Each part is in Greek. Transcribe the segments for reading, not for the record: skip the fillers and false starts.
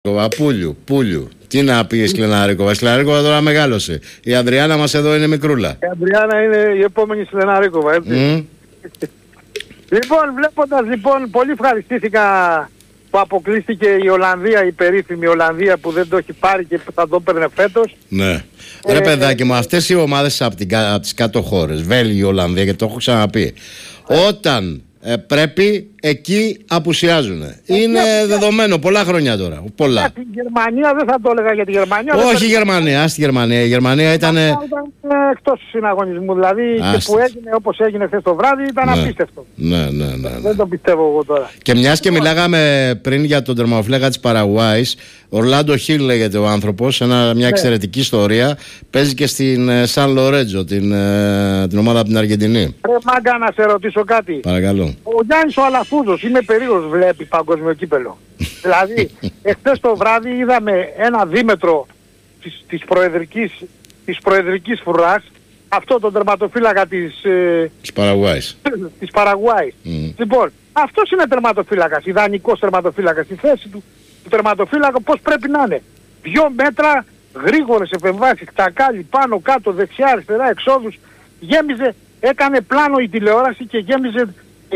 Πούλιου. Τι να πει η Σκλεναρίκοβα. Η Σκλεναρίκοβα τώρα μεγάλωσε. Η Ανδριάνα μας εδώ είναι μικρούλα. Η Ανδριάνα είναι η επόμενη Σκλεναρίκοβα, έτσι. Λοιπόν, βλέποντας λοιπόν, πολύ ευχαριστήθηκα που αποκλείστηκε η Ολλανδία, η περίφημη Ολλανδία που δεν το έχει πάρει και θα το παίρνε φέτος. Ναι. Ρε παιδάκι μου, αυτές οι ομάδες από τις κάτω χώρες, Βέλγιο, Ολλανδία, και το έχω ξαναπεί, όταν πρέπει, εκεί απουσιάζουν. Είναι δεδομένο πολλά χρόνια τώρα. Πολλά. Στην Γερμανία δεν θα το έλεγα για τη Γερμανία. Όχι η Γερμανία, στη Γερμανία. Η Γερμανία ήταν εκτός του συναγωνισμού. Δηλαδή και που έγινε όπως έγινε χθες το βράδυ ήταν απίστευτο. Ναι. Δεν το πιστεύω εγώ τώρα. Και μιας και μιλάγαμε πριν για τον τερματοφύλακα της Παραγουάης, Ορλάντο Χιλ λέγεται ο άνθρωπος, μια εξαιρετική ιστορία. Παίζει και στην Σαν Λορέτζο, την ομάδα από την Αργεντινή. Ρε μάγκα, να σε ρωτήσω κάτι. Παρακαλώ. Ο Γιάννης ο Αλαφούζος, είμαι περίεργος, βλέπει παγκόσμιο κύπελο. Δηλαδή, εχθές το βράδυ είδαμε ένα δίμετρο της προεδρικής φρουράς, αυτό το τερματοφύλακα της Παραγουάης. Λοιπόν, αυτός είναι τερματοφύλακας, ιδανικός τερματοφύλακας. Η θέση του τερματοφύλακα πώς πρέπει να είναι. 2 μέτρα, γρήγορες επεμβάσεις, τακάλι, πάνω, κάτω, δεξιά, αριστερά, εξόδους. Γέμιζε, έκανε πλάνο η τηλεόραση και γέμιζε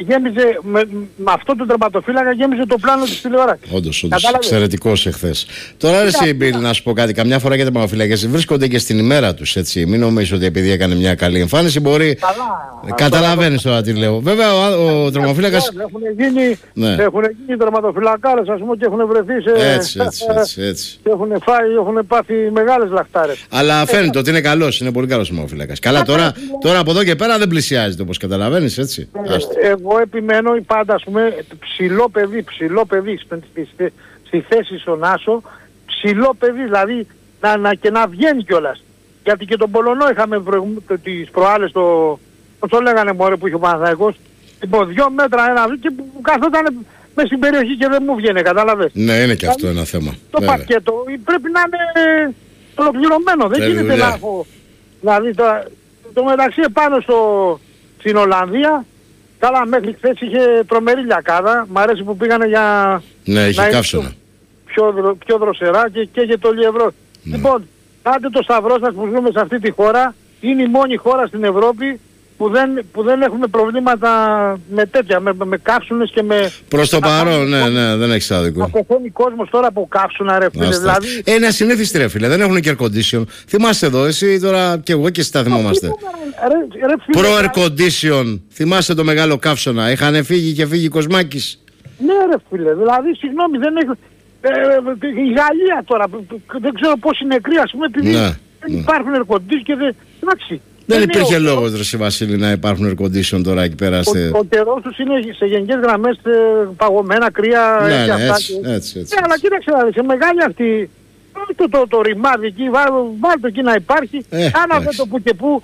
με αυτό το τερματοφύλακα, γέμιζε το πλάνο της τηλεόρασης. Όντως, εξαιρετικός εχθές. Τώρα εσύ, Μπίλ, να σου πω κάτι. Καμιά φορά και τα τερματοφύλακες βρίσκονται και στην ημέρα τους, έτσι. Μην νομίζεις ότι επειδή έκανε μια καλή εμφάνιση μπορεί. Καταλαβαίνεις τώρα τι λέω. Βέβαια, ο τερματοφύλακας. Έχουν γίνει τερματοφυλακάρες, ας πούμε, και έχουν βρεθεί σε. Έτσι. Και έχουν πάθει μεγάλες λαχτάρες. Αλλά φαίνεται ότι είναι καλός, είναι πολύ καλός ο τερματοφύλακας. Καλά, τώρα από εδώ και πέρα δεν πλησιάζεται, όπως καταλαβαίνεις, έτσι. Εγώ επιμένω πάντα, ας πούμε, ψηλό παιδί στη θέση στον Άσο, ψηλό παιδί, δηλαδή και να βγαίνει κιόλας. Γιατί και τον Πολωνό είχαμε τις προάλλες, το λέγανε μωρέ που είχε ο Παναθηναϊκός, λοιπόν 2 μέτρα ένα και που καθόταν μες στην περιοχή και δεν μου βγαίνει, κατάλαβες. Ναι, είναι και αυτό ένα θέμα. Το πακέτο πρέπει να είναι ολοκληρωμένο, δεν γίνεται να έχω. Δηλαδή το μεταξύ επάνω στην Ολλανδία. Καλά, μέχρι χθες είχε τρομερή λιακάδα. Μ' αρέσει που πήγανε για να είχε καύσωνα. Πιο δροσερά και καίγεται όλη η Ευρώπη. Λοιπόν, κάντε το σταυρό σας που ζούμε σε αυτή τη χώρα. Είναι η μόνη χώρα στην Ευρώπη που δεν έχουμε προβλήματα με τέτοια, με καύσωνες και με. Προς το παρόν, ναι, δεν έχεις άδικο. Αποφώνει κόσμος τώρα από καύσωνα, ρε φίλε. Δηλαδή. Είναι ασυνήθιστη, ρε φίλε, δεν έχουν και air condition. Θυμάστε εδώ, εσύ τώρα και εγώ και εσύ τα θυμόμαστε. Pro-air condition, θυμάστε το μεγάλο καύσωνα. Είχαν φύγει Κοσμάκης. Ναι, ρε φίλε, δηλαδή συγγνώμη, δεν έχει. Η Γαλλία τώρα, δεν ξέρω πόσοι νεκροί, ας πούμε, επειδή δεν υπάρχουν air condition και δεν. Εντάξει. Δεν υπήρχε λόγος, ρε Βασίλη, να υπάρχουν air condition τώρα εκεί πέρα. Ο καιρός τους είναι σε γενικές γραμμές παγωμένα, κρύα και αυτά. Έτσι. Αλλά κοίταξε, σε μεγάλη αυτή, το ρημάδι εκεί, βάλτε εκεί να υπάρχει. Κάνατε το που και που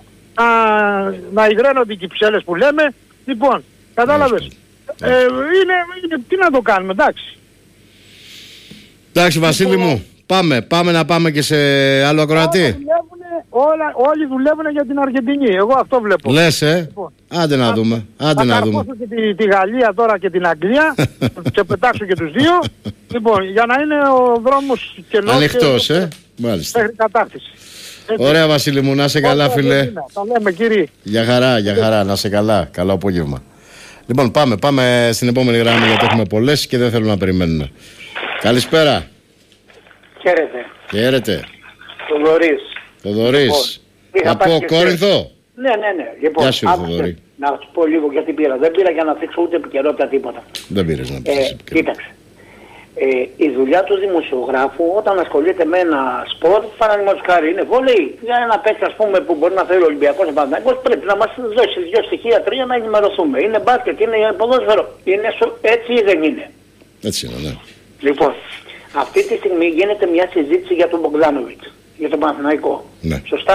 να υγραίνονται οι κυψέλες που λέμε. Λοιπόν, κατάλαβες. Τι να το κάνουμε, εντάξει. Εντάξει, Βασίλη μου, πάμε να πάμε και σε άλλο ακροατή. Όλοι δουλεύουν για την Αργεντινή. Εγώ αυτό βλέπω. Λες, λοιπόν, άντε να δούμε. Θα καρπώσω και τη Γαλλία τώρα και την Αγγλία. Και πετάξω και τους δύο. Λοιπόν, για να είναι ο δρόμος κενός. Ανοιχτός, μάλιστα. Μέχρι κατάρτιση. Ωραία, Βασίλη μου, να σε καλά, φίλε. Τα λέμε, κύριε. Για χαρά, να σε καλά. Καλό απόγευμα. Λοιπόν, πάμε στην επόμενη γραμμή γιατί έχουμε πολλές και δεν θέλουν να περιμένουν. Καλησπέρα. Χαίρετε. Θοδωρής. Από Κόρινθο. Ναι. Λοιπόν, γεια σου, Θοδωρή. Να σου πω λίγο γιατί πήρα. Δεν πήρα για να θίξω ούτε επικαιρότητα τίποτα. Δεν πήρες να πεις. Κοίταξε. Η δουλειά του δημοσιογράφου όταν ασχολείται με ένα σπορ, παραδείγματος χάρη είναι βόλεϊ, για ένα παίκτη ας πούμε που μπορεί να θέλει ο Ολυμπιακός ή Παναθηναϊκός, πρέπει να μας δώσει 2 στοιχεία, 3 να ενημερωθούμε. Είναι μπάσκετ, είναι ποδόσφαιρο. Έτσι ή δεν είναι? Έτσι είναι, ναι. Λοιπόν, αυτή τη στιγμή γίνεται μια συζήτηση για τον Μπογκδάνοβιτς, για τον Παναθηναϊκό. Ναι. Σωστά.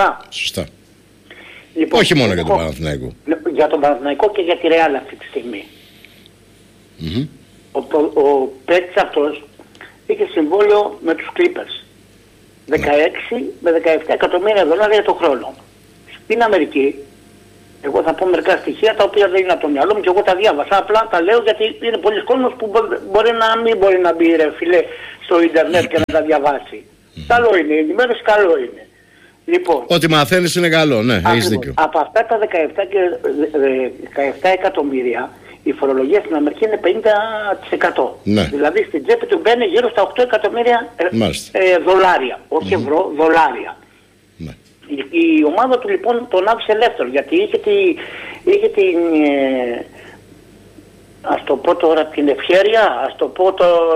Λοιπόν, όχι μόνο για τον Παναθηναϊκό. Για τον Παναθηναϊκό και για τη Ρεάλ αυτή τη στιγμή. Ο παίκτης αυτός είχε συμβόλαιο με τους Clippers. 16 με 17 εκατομμύρια δολάρια το χρόνο. Στην Αμερική Εγώ θα πω μερικά στοιχεία τα οποία δεν είναι από το μυαλό μου και εγώ τα διάβασα. Απλά τα λέω γιατί είναι πολλοί κόσμος που μπορεί να μην μπορεί να μπει ρε φίλε στο ίντερνετ και να τα διαβάσει. Καλό είναι, η ενημέρωση καλό είναι. Λοιπόν, ό,τι μαθαίνεις είναι καλό, ναι, έχεις δίκιο. Από αυτά τα 17 εκατομμύρια η φορολογία στην Αμερική είναι 50%. Ναι. Δηλαδή στην τσέπη του μπαίνει γύρω στα 8 εκατομμύρια δολάρια. Όχι ευρώ, δολάρια. Ναι. Η ομάδα του λοιπόν τον άφησε ελεύθερο γιατί είχε την ας το πω τώρα την ευχέρεια, ας το πω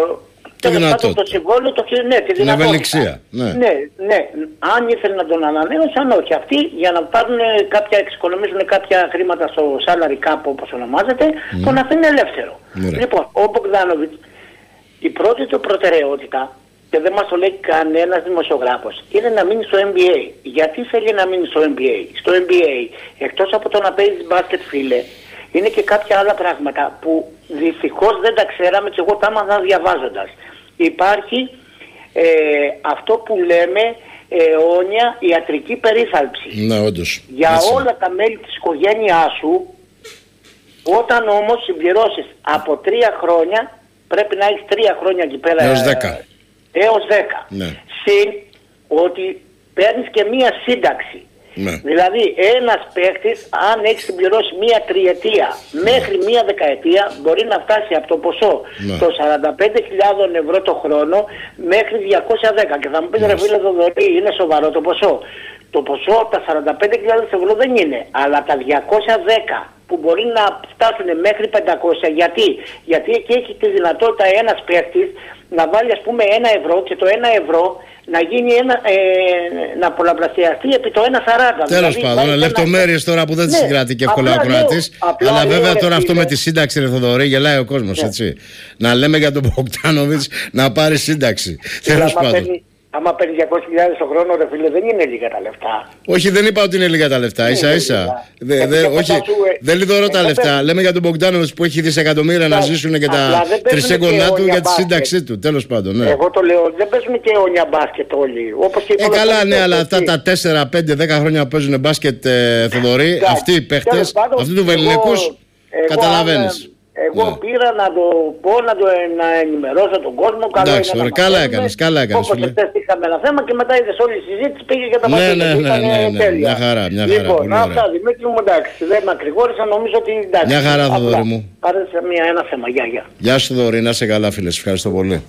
το συμβόλαιο, την ευελιξία. Ναι. Αν ήθελε να τον ανανέωσε, αν όχι. Αυτοί για να πάρουν εξοικονομήσουν κάποια χρήματα στο salary cap όπως ονομάζεται, τον αφήνει ελεύθερο. Λοιπόν, ο Μπογκδάνοβιτς, η πρώτη του προτεραιότητα, και δεν μας το λέει κανένας δημοσιογράφος, είναι να μείνει στο NBA. Γιατί θέλει να μείνει στο NBA? Στο NBA, εκτός από το να παίζει μπάσκετ φίλε, είναι και κάποια άλλα πράγματα που δυστυχώς δεν τα ξέραμε και εγώ τα έμαθα διαβάζοντας. Υπάρχει αυτό που λέμε αιώνια ιατρική περίθαλψη. Ναι, όντως. Για έτσι. Όλα τα μέλη της οικογένειάς σου, όταν όμως συμπληρώσεις από 3 χρόνια, πρέπει να έχεις 3 χρόνια εκεί πέρα. Έως 10. Ναι. Συν ότι παίρνεις και μία σύνταξη. Ναι. Δηλαδή ένας παίκτης αν έχει συμπληρώσει μία τριετία μέχρι μία δεκαετία μπορεί να φτάσει από το ποσό των 45.000 ευρώ το χρόνο μέχρι 210. Και θα μου πεις ρε φίλε Θοδωρή, είναι σοβαρό το ποσό? Το ποσό τα 45.000 ευρώ δεν είναι, αλλά τα 210 που μπορεί να φτάσουν μέχρι 500. Γιατί εκεί έχει τη δυνατότητα ένας παίκτης να βάλει ας πούμε 1 ευρώ και το 1 ευρώ να γίνει να πολλαπλασιαστεί επί το 1,40. Τέλος πάντων, λεπτομέρειες τώρα που δεν τις συγκρατεί και εύκολα ο Κροατής. Αλλά βέβαια τώρα αυτό με τη σύνταξη, ρε Θοδωρή, γελάει ο κόσμος, έτσι. Να λέμε για τον Μπογκδάνοβιτς να πάρει σύνταξη. Τέλος πάντων. Άμα παίρνει 200.000 το χρόνο, ρε φίλε, δεν είναι λίγα τα λεφτά. Όχι, δεν είπα ότι είναι λίγα τα λεφτά. Ίσα-ίσα. Όχι, δεν λιδωρώ τα λεφτά. Λέμε για τον Μπογκδάνοβιτς που έχει δισεκατομμύρια να ζήσουν και τα τρισέγγονά του για τη σύνταξή του. Τέλος πάντων. Ναι. Εγώ το λέω, δεν παίζουν και αιώνια μπάσκετ όλοι. Καλά, ναι, αλλά αυτά τα 4, 5, 10 χρόνια που παίζουν μπάσκετ, Θοδωρή, αυτοί οι παίχτες, αυτοί του βεληνικούς, καταλαβαίνεις. Εγώ πήρα να το πω, να ενημερώσω τον κόσμο. Εντάξει, καλά έκανες. Όπως χθες είχαμε ένα θέμα και μετά είδες όλη η συζήτηση πήγε για τα μαθήματα. Ναι, μια χαρά. Λοιπόν, αυτά Δημήτρη μου, εντάξει, δεν μακρηγόρησα, νομίζω ότι εντάξει. Μια χαρά, Θοδωρή μου. Πάρεσε ένα θέμα, γεια. Γεια σου Θοδωρή, να είσαι καλά φίλε, ευχαριστώ πολύ.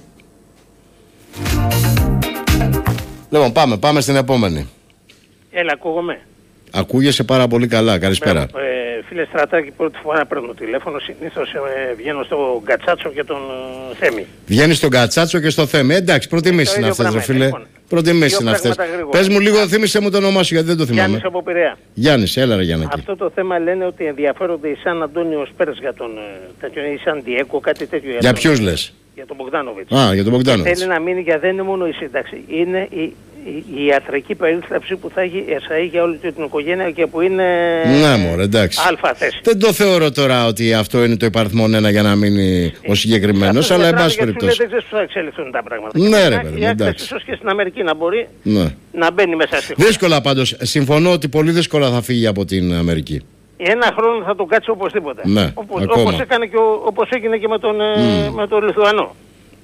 Λοιπόν, πάμε στην επόμενη. Έλα, ακούγομαι. Ακούγεσαι πάρα πολύ καλά, καλησπέρα. Φίλε Στρατάκη, πρώτη φορά παίρνω τηλέφωνο. Συνήθως βγαίνω στο Γκατσάτσο και τον Θέμη. Βγαίνεις στον Γκατσάτσο και στο Θέμη. Εντάξει, προτιμήσεις είναι αυτές, ρε φίλε. Λοιπόν, προτιμήσεις είναι αυτές. Πες μου λίγο, θύμισε μου το όνομά σου γιατί δεν το θυμάμαι. Γιάννης από Πειραιά. Γιάννης, έλα ρε Γιάννη. Αυτό το θέμα λένε ότι ενδιαφέρονται οι Σαν Αντώνιο Σπέρς για τον ή Σαν Διέκο, κάτι τέτοιο. Για ποιους λες? Για τον Μπογκδάνοβιτς. Για τον Μπογκδάνοβιτς. Θέλει να μείνει γιατί δεν είναι μόνο η σύνταξη. Είναι η ιατρική περίθαλψη που θα έχει για όλη την οικογένεια και που είναι αλφα θέση. Δεν το θεωρώ τώρα ότι αυτό είναι το υπαριθμό 1 για να μείνει ο συγκεκριμένος, αλλά εν πάση περιπτώσει. Δεν ξέρεις πώς θα εξελιχθούν τα πράγματα. Ναι, ρε παιδί, εντάξει. Ίσως και στην Αμερική να μπορεί να μπαίνει μέσα στη χώρα. Δύσκολα πάντως. Συμφωνώ ότι πολύ δύσκολα θα φύγει από την Αμερική. Ένα χρόνο θα τον κάτσει οπωσδήποτε. Ναι, όπως έγινε και με τον Λιθουανό.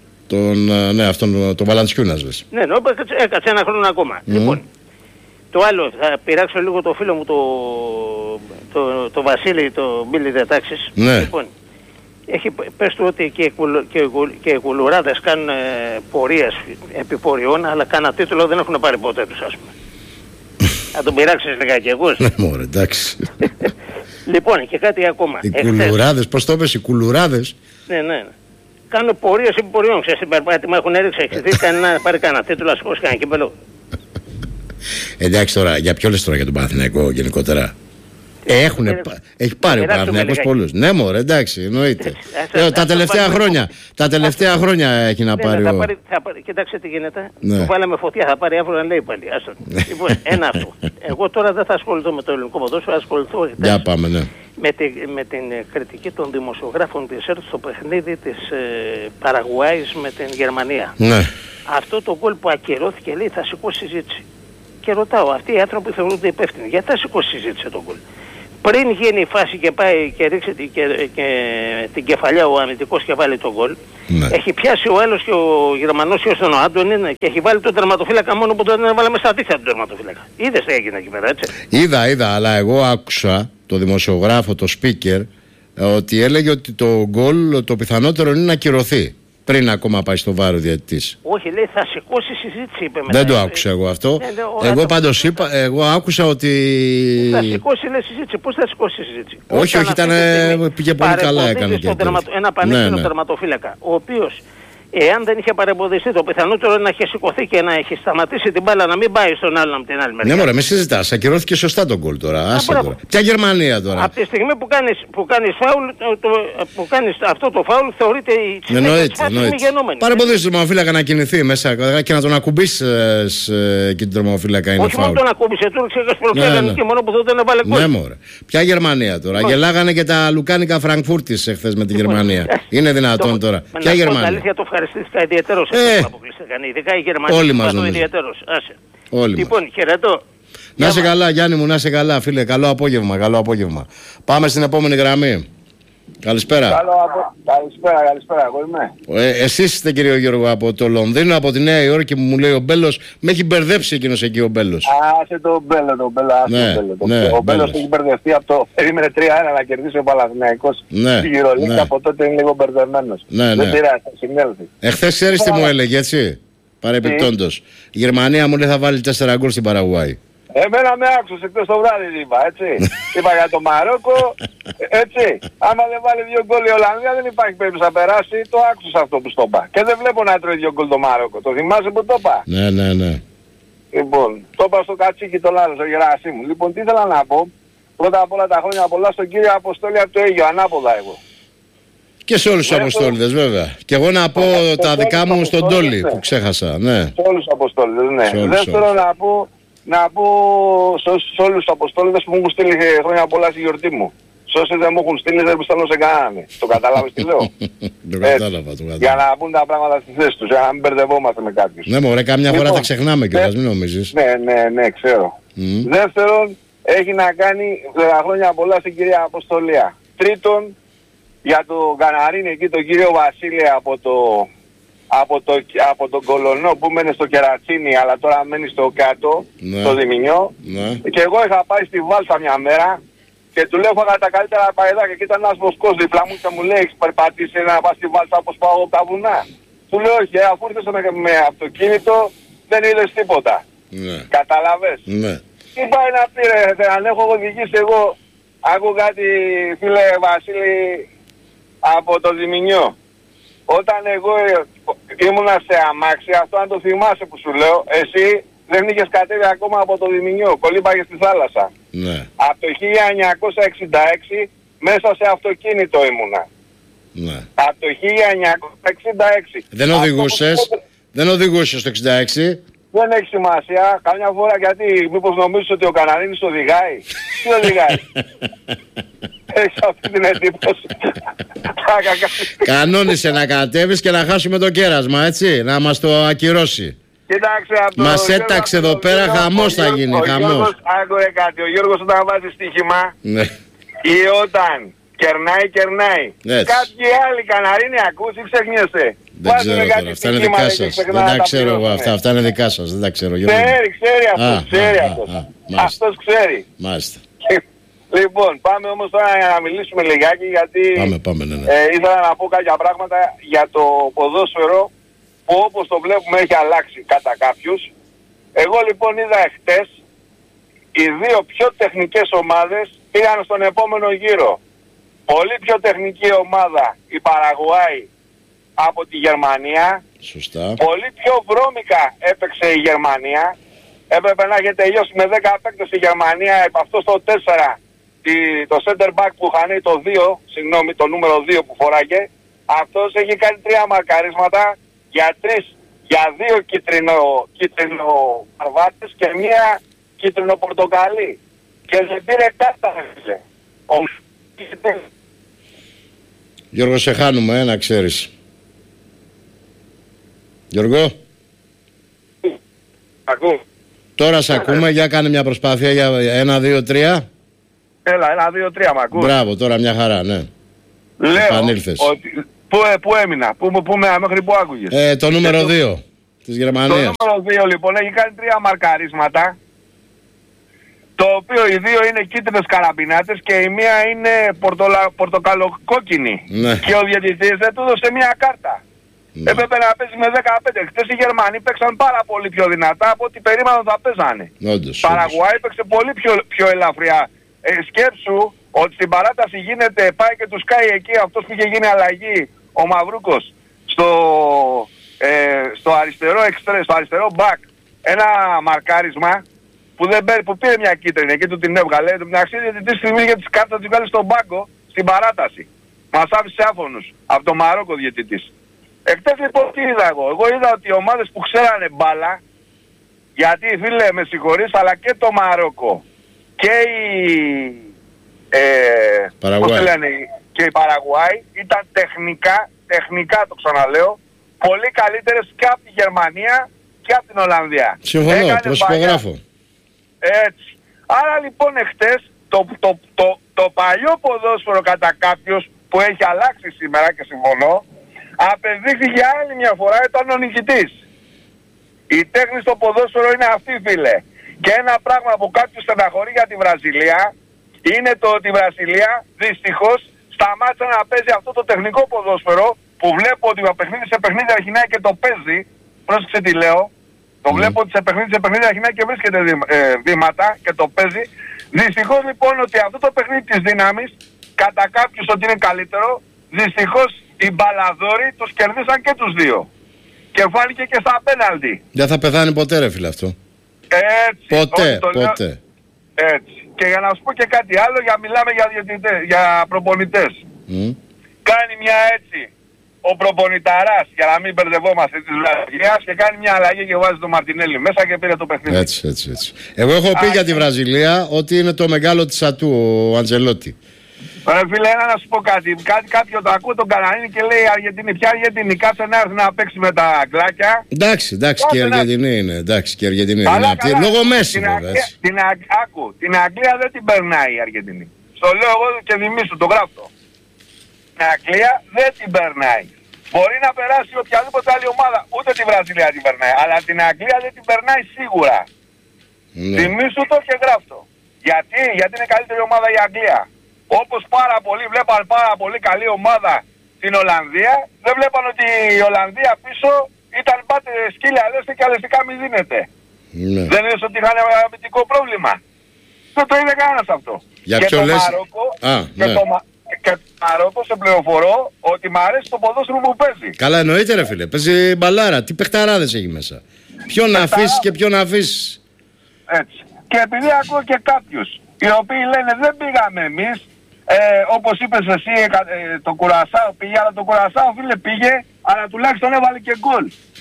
Τον Βαλαντσιούνας λες. Ναι, έκατσε ένα χρόνο ακόμα. Λοιπόν, το άλλο, θα πειράξω λίγο το φίλο μου το Βασίλη, το Μπίλι Δετάξης. Ναι. Λοιπόν, πες του ότι και οι κουλουράδες κάνουν πορείες επιποριών, αλλά κανένα τίτλο δεν έχουν πάρει ποτέ τους, ας πούμε. Θα τον πειράξεις λιγάκι εγώ. Ναι, μωρέ, εντάξει. Λοιπόν, και κάτι ακόμα. Οι κουλουράδες, πώς το είπες, οι κουλουράδες. Ναι. Κάνουν πορείες επιποριών, ξέρεις, στην περπάτημα έχουν έριξει, έχεις δει κανένα να πάρει κανένα τίτλο, ας πούμε, κανένα κύπελο. Εντάξει τώρα, για ποιο λες τώρα για τον Παναθηναϊκό γενικότερα? Έχει πάρει ο Παναθηναϊκός πολλούς. Ναι μωρέ, εντάξει, εννοείται. Τα τελευταία χρόνια έχει να πάρει ο... Κοιτάξτε τι γίνεται, του βάλαμε φωτιά, θα πάρει αύριο να λέει πάλι. Λοιπόν, ένα αυτό. Εγώ τώρα δεν θα ασχοληθώ με το ελληνικό ποδόσφαιρο, θα ασχοληθώ με την κριτική των δημοσιογράφων της ΕΡΤ στο παιχνίδι της Παραγουάης με την Γερμανία. Αυτό το γκολ που ακυρώθηκε λέει θα σηκώσει συζήτηση. Και ρωτάω, αυτοί οι άνθρωποι θεωρούνται υπεύθυνοι. Γιατί θα σηκώσει συζήτηση το γκολ? πριν γίνει η φάση και πάει και ρίξει την κεφαλιά ο αμυντικός και βάλει τον γκολ, έχει πιάσει ο άλλος και ο Γερμανός και ο Άντων και έχει βάλει τον τερματοφύλακα μόνο που τον έβαλε μέσα στα δίχτυα του τερματοφύλακα. Είδες τι έγινε εκεί πέρα, έτσι? Είδα, αλλά εγώ άκουσα το δημοσιογράφο, το speaker, ότι έλεγε ότι το γκολ το πιθανότερο είναι να ακυρωθεί πριν ακόμα πάει στο βάρο διαιτητής. Όχι, λέει θα σηκώσει συζήτηση, είπε μετά. Δεν το άκουσα εγώ αυτό. Εγώ πάντως είπα, εγώ άκουσα ότι... Θα σηκώσει, λέει, συζήτηση. Πώς θα σηκώσει συζήτηση? Όχι, πήγε πολύ καλά, έκανε και ένα πανέξυπνο τερματοφύλακα, ο οποίος, εάν δεν είχε παρεμποδιστεί, το πιθανότερο είναι να είχε σηκωθεί και να έχει σταματήσει την μπάλα, να μην πάει στον άλλον από την άλλη μεριά. Ναι, μωρέ, με συζητάς. Ακυρώθηκε σωστά τον γκολ τώρα. Τώρα. Ποια Γερμανία τώρα? Από τη στιγμή που κάνεις φάουλ, που κάνεις αυτό το φάουλ, θεωρείται η φάση μη γενόμενη. Παρεμποδίσει τον τερματοφύλακα να κινηθεί μέσα και να τον ακουμπήσεις εκεί τον τερματοφύλακα είναι φάουλ. Όχι μόνο τον ακούμπησε, του ρίξε προκέραν και μόνο που δεν τον έβαλε γκολ. Ναι, μωρέ. Ποια Γερμανία τώρα? Γελάγανε και τα λουκάνικα Φραγκφούρτης εχθές με τη Γερμανία. Είναι δυνατόν τώρα? Ποια Γερμανία? Ευχαριστήθηκα ιδιαίτερος που αποκλείστηκαν. Ειδικά οι Γερμανοί. Όλοι μας νομίζω. Ιδιαίτερος. Άσε. Όλοι λοιπόν, μας. χαιρετώ. Να είσαι καλά, Γιάννη μου, να είσαι καλά, φίλε. Καλό απόγευμα. Πάμε στην επόμενη γραμμή. Καλησπέρα. Καλησπέρα, εγώ είμαι. Εσείς είστε, κύριο Γιώργο, από το Λονδίνο, από τη Νέα Υόρκη που μου λέει ο Μπέλος. Με έχει μπερδέψει εκείνος εκεί ο Μπέλος. Άσε τον Μπέλο. Ο Μπέλος έχει μπερδευτεί από το. Περίμενε 3-1 να κερδίσει ο Παναθηναϊκός στη Euroleague. Από τότε είναι λίγο μπερδεμένος. Δεν πειράζει, θα συνέλθει. Εχθές ξέρεις τι μου έλεγε, έτσι? Παρεπιπτόντως. Η Γερμανία μου λέει θα βάλει 4 γκολ στην Παραγουάη. Εμένα με άκουσες εκτός το βράδυ είπα, έτσι. Είπα για το Μαρόκο, έτσι. Άμα δεν βάλει 2 γκολ η Ολλανδία δεν υπάρχει περίπτωση να περάσει. Το άκουσες αυτό που στο είπα. Και δεν βλέπω να τρώει 2 γκολ το Μαρόκο. Το θυμάσαι που το είπα? Ναι. Λοιπόν, το είπα στο κατσίκι το λάθος, στο Γερασίμου. Λοιπόν, τι ήθελα να πω. Πρώτα απ' όλα τα χρόνια πολλά στον κύριο Αποστόλη από το Αίγιο, ανάποδα εγώ. Και σε όλους τους Αποστόληδες βέβαια. Και εγώ να πω τα δικά μου στον Τόλι που ξέχασα. Ναι. Σε όλους τους Αποστόληδες, ναι. Δεύτερο να πω σε όλους τους Αποστόληδες που μου έχουν στείλει χρόνια πολλά στη γιορτή μου. Σε όσοι δεν μου έχουν στείλει δεν μου στέλνω σε κανέναν. Το κατάλαβες τι λέω? Το κατάλαβα. Για να πούν τα πράγματα στη θέση τους, για να μην μπερδευόμαστε με κάποιους. Ναι μωρέ, κάμια φορά θα ξεχνάμε κιόλας, μην νομίζεις. Ναι, ξέρω. Δεύτερον, έχει να κάνει χρόνια πολλά στην κυρία Αποστολία. Τρίτον, για τον Καναρίνη εκεί τον κύριο Βασίλη από τον Κολονό που μένει στο Κερατσίνι αλλά τώρα μένει στο κάτω, στο Διμηνιό. Και εγώ είχα πάει στη Βάλσα μια μέρα και του λέω φάγα τα καλύτερα παεδάκια και ήταν ένας βοσκός δίπλα μου και μου λέει έχεις περπατήσει να πας στη Βάλσα όπως πάω από τα βουνά? Του λέω όχι, αφού ήρθες με αυτοκίνητο δεν είδες τίποτα. Καταλαβες? Τι πάει να πει ρε, αν έχω οδηγήσει εγώ, άκου κάτι φίλε Βασίλη από το Διμηνιό. Όταν εγώ ήμουνα σε αμάξι, αυτό αν το θυμάσαι που σου λέω, εσύ δεν είχες κατέβει ακόμα από το Διμηνιό, κολύμπαγες στη θάλασσα. Ναι. Από το 1966 μέσα σε αυτοκίνητο ήμουνα. Ναι. Από το 1966. Δεν οδηγούσες το 66. Δεν έχει σημασία, καμιά φορά γιατί μήπως νομίζεις ότι ο Καναρίνης οδηγάει? Τι οδηγάει? Έχεις αυτή την εντύπωση? Κανόνισε να κατέβεις και να χάσουμε το κέρασμα, έτσι, να μας το ακυρώσει. Κοίταξε, μας έταξε εδώ πέρα, χαμός θα γίνει, χαμός. Άκουρε κάτι, ο Γιώργος όταν βάζει στοίχημα ή όταν κερνάει. Κάποιοι άλλοι Καναρίνοι ακούς ή ξεχνιέσαι? Δεν ξέρω τώρα, αυτά είναι δικά σας. Δεν τα ξέρω εγώ αυτά είναι δικά σας, δεν τα ξέρω. Ξέρει αυτός. Αυτός ξέρει. Μάλιστα. Λοιπόν, πάμε όμως τώρα να μιλήσουμε λιγάκι γιατί πάμε, ναι. Ήθελα να πω κάποια πράγματα για το ποδόσφαιρο που όπως το βλέπουμε έχει αλλάξει κατά κάποιους. Εγώ λοιπόν είδα εχθές οι δύο πιο τεχνικές ομάδες πήγαν στον επόμενο γύρο. Πολύ πιο τεχνική ομάδα η Παραγουάη από τη Γερμανία. Σωστά. Πολύ πιο βρώμικα έπαιξε η Γερμανία. Έπρεπε να έχει τελειώσει με 10 παίκτες η Γερμανία. Επ' αυτό στο 4 το center back που είχαν το 2, συγγνώμη, το νούμερο 2 που φοράγε. Αυτός έχει κάνει 3 μαρκαρίσματα για 2 κίτρινο αρβάτες και 1 κίτρινο πορτοκαλί. Και δεν πήρε κάρτα. Γιώργο, σε χάνουμε, να ξέρεις. Γιώργο. Ακού. Τώρα σε ακούμε, για κάνε μια προσπάθεια για 1, 2, 3. Έλα, 1-2-3 μ' ακούς? Μπράβο, τώρα μια χαρά, ναι. Λέω ότι... Πού έμεινα, μέχρι πού άκουγες? Το νούμερο 2 της Γερμανίας. Το νούμερο 2 λοιπόν έχει κάνει 3 μαρκαρίσματα, το οποίο οι δύο είναι κίτρινες καραμπινάτες και η μία είναι πορτοκαλοκόκκινη. Ναι. Και ο διαιτητής δεν του έδωσε μια κάρτα. Ναι. Έπρεπε να παίζει με 15. Χτες οι Γερμανοί παίξαν πάρα πολύ πιο δυνατά από ό,τι περίμεναν θα παίζανε. Παραγουάη παίξε πολύ πιο ελαφριά. Σκέψου ότι στην παράταση πάει και του σκάει εκεί αυτός που είχε γίνει αλλαγή, ο Μαυρούκος, στο αριστερό εξτρέ, στο αριστερό μπακ, ένα μαρκάρισμα που πήρε μια κίτρινη, εκεί του την έβγαλε. Το μεταξύ διαιτητής θυμίζει τις κάρτες να τις βγάλει στον πάγκο στην παράταση. Μας άφησε άφωνους από το Μαρόκο διαιτητής. Εκτός λοιπόν τι είδα εγώ? Εγώ είδα ότι οι ομάδες που ξέρανε μπάλα, γιατί φίλε με συγχωρείς, αλλά και το Μαρόκο και και η Παραγουάη ήταν τεχνικά το ξαναλέω, πολύ καλύτερες και από τη Γερμανία και από την Ολλανδία. Συμφωνώ, προσυπογράφω. Έτσι. Άρα λοιπόν εχθές το παλιό ποδόσφαιρο κατά κάποιος που έχει αλλάξει σήμερα και συμφωνώ, απεδείχθηκε άλλη μια φορά ήταν ο νικητής. Η τέχνη στο ποδόσφαιρο είναι αυτή φίλε. Και ένα πράγμα που κάποιος στεναχωρεί για τη Βραζιλία είναι το ότι η Βραζιλία δυστυχώς σταμάτησε να παίζει αυτό το τεχνικό ποδόσφαιρο που βλέπω ότι από παιχνίδι σε παιχνίδι αρχινάει και το παίζει. Πρόσεξε τι λέω. Το βλέπω ότι σε παιχνίδι αρχινάει και βρίσκεται βήματα και το παίζει. Δυστυχώς λοιπόν ότι αυτό το παιχνίδι της δύναμης κατά κάποιους ότι είναι καλύτερο, δυστυχώς οι μπαλαδόροι τους κερδίσαν και τους δύο. Και φάνηκε και στα πέναλτι. Δεν θα πεθάνει ποτέ ρε φίλε αυτό. Έτσι. Ποτέ. Έτσι. Και για να σου πω και κάτι άλλο, μιλάμε για προπονητές. Κάνει μια έτσι ο προπονηταράς, για να μην μπερδευόμαστε της Βραζιλίας, και κάνει μια αλλαγή και βάζει τον Μαρτινέλη μέσα και πήρε το παιχνίδι. Έτσι. Εγώ έχω πει για τη Βραζιλία ότι είναι το μεγάλο της ατού ο Αντζελότη. Ρε φίλε, να σου πω κάτι. Κάποιον το ακούω τον Κανανίνη και λέει Αργεντινή. Ποια Αργεντινή? Κάτσε να έρθει να παίξει με τα αγκλάκια. Εντάξει, και η Αργεντινή είναι. Εντάξει, και η Αργεντινή είναι. Λόγω Μέση βέβαια. Την Αγγλία δεν την περνάει η Αργεντινή. Στο λέω εγώ και δημίσου, το γράφω. Την Αγγλία δεν την περνάει. Μπορεί να περάσει οποιαδήποτε άλλη ομάδα. Ούτε τη Βραζιλία την περνάει. Αλλά την Αγγλία δεν την περνάει σίγουρα. Δημίσου το και γράφω. Γιατί είναι καλύτερη ομάδα η Αγγλία. Όπως βλέπαν πάρα πολύ καλή ομάδα την Ολλανδία, δεν βλέπαν ότι η Ολλανδία πίσω ήταν πάτε σκύλια αλέστη και αλεστικά μη δίνεται. Δεν είδες ότι είχαν ένα αμυντικό πρόβλημα? Δεν το είδε κανένας αυτό. Και το Μαρόκο, και το Μαρόκο σε πληροφορώ ότι μ' αρέσει το ποδόσφαιρο που παίζει. Καλά εννοείται ρε φίλε, παίζει μπαλάρα, τι παιχταράδες έχει μέσα. Ποιον να αφήσεις και ποιον να αφήσεις. Έτσι. Και επειδή ακούω και κάποιους οι οποίοι λένε δεν πήγαμε εμείς, όπως είπες εσύ το Κουρασάο πήγε, αλλά το Κουρασάο φίλε πήγε, αλλά τουλάχιστον έβαλε και γκολ.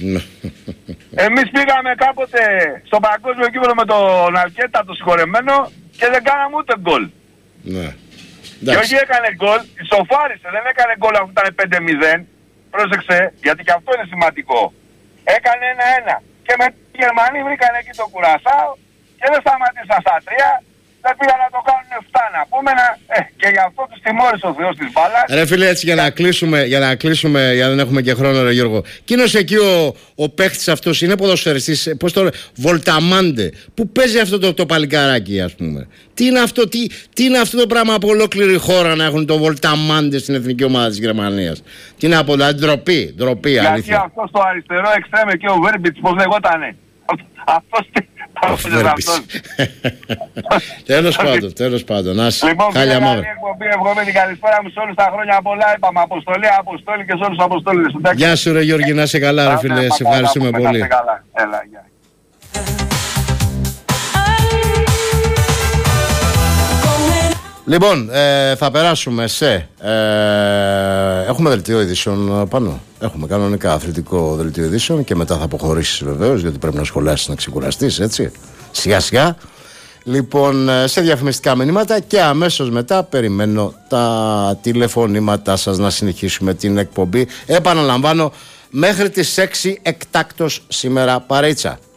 Εμείς πήγαμε κάποτε στο παγκόσμιο κύπελλο με τον Αλκέτα το συγχωρεμένο και δεν κάναμε ούτε γκολ. Και όχι έκανε γκολ, ισοφάρισε, δεν έκανε γκολ αφού ήταν 5-0. Πρόσεξε, γιατί και αυτό είναι σημαντικό. Έκανε 1-1 και με οι Γερμανοί βρήκαν εκεί το Κουρασάο και δεν σταματήσαν στα 3. Δεν πήγαν να το κάνουν 7 να πούμε και γι' αυτό τους τιμώρησε ο Θεός της μπάλας. Ρε φίλε, έτσι για να κλείσουμε, για δεν έχουμε και χρόνο ρε Γιώργο. Εκείνος εκεί ο παίχτης αυτός είναι ποδοσφαιριστής, πώς το λέει, Βολταμάντε, που παίζει αυτό το παλικάράκι ας πούμε. Τι είναι αυτό το πράγμα από ολόκληρη χώρα να έχουν το Βολταμάντε στην εθνική ομάδα της Γερμανίας? Τι είναι από δηλαδή ντροπή αλήθεια. Γιατί αυτό στο αριστερό εξτρέμ και ο Βέρμπιτς πώς λεγότανε. Αυτός Τέλος πάντων. Λοιπόν, χάλια μαύρα. Εγώ την καλησπέρα μου σε όλους τα χρόνια πολλά. Είπαμε Αποστόλη και σε όλους τους Αποστόλες. Γεια σου ρε Γιώργη, να είσαι καλά ρε φίλε. Σε ευχαριστούμε πολύ. Λοιπόν, θα περάσουμε σε... έχουμε δελτίο ειδήσεων πάνω. Έχουμε κανονικά αθλητικό δελτίο ειδήσεων και μετά θα αποχωρήσεις βεβαίως, γιατί πρέπει να σχολιάσεις, να ξεκουραστείς, έτσι. Σιγά σιγά. Λοιπόν, σε διαφημιστικά μηνύματα και αμέσως μετά περιμένω τα τηλεφωνήματά σας να συνεχίσουμε την εκπομπή. Επαναλαμβάνω, μέχρι τις 6 εκτάκτος σήμερα παρείτσα.